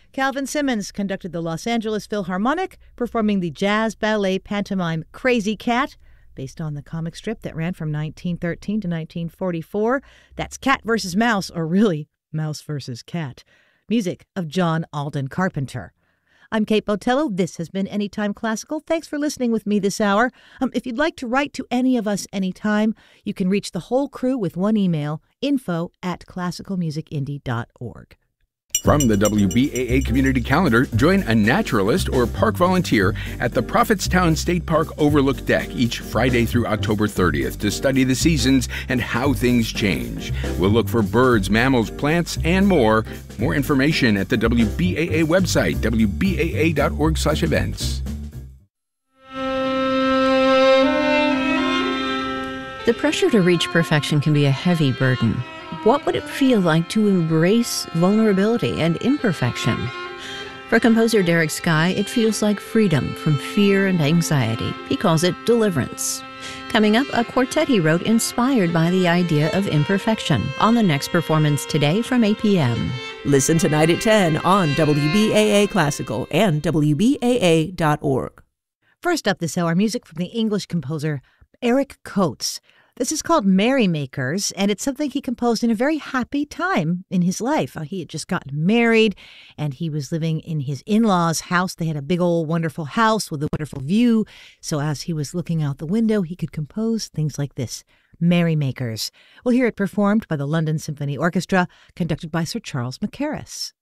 Calvin Simmons conducted the Los Angeles Philharmonic, performing the jazz ballet pantomime Crazy Cat, based on the comic strip that ran from 1913 to 1944. That's Cat versus Mouse, or really, Mouse versus Cat. Music of John Alden Carpenter. I'm Kate Botello. This has been Anytime Classical. Thanks for listening with me this hour. If you'd like to write to any of us anytime, you can reach the whole crew with one email, info@classicalmusicindie.org. From the WBAA Community Calendar, join a naturalist or park volunteer at the Prophetstown State Park Overlook Deck each Friday through October 30th to study the seasons and how things change. We'll look for birds, mammals, plants, and more. More information at the WBAA website, wbaa.org/events. The pressure to reach perfection can be a heavy burden. What would it feel like to embrace vulnerability and imperfection? For composer Derek Skye, it feels like freedom from fear and anxiety. He calls it deliverance. Coming up, a quartet he wrote inspired by the idea of imperfection on the next performance today from 8 p.m. Listen tonight at 10 on WBAA Classical and WBAA.org. First up this hour, music from the English composer Eric Coates. This is called Merrymakers, and it's something he composed in a very happy time in his life. He had just gotten married, and he was living in his in-laws' house. They had a big old wonderful house with a wonderful view. So as he was looking out the window, he could compose things like this, Merrymakers. We'll hear it performed by the London Symphony Orchestra, conducted by Sir Charles Mackerras.